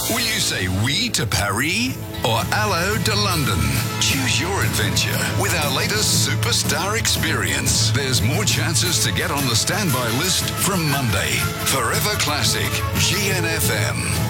Will you say oui to Paris or hello to London? Choose your adventure with our latest Superstar experience. There's more chances to get on the standby list from Monday. Forever Classic, GNFM.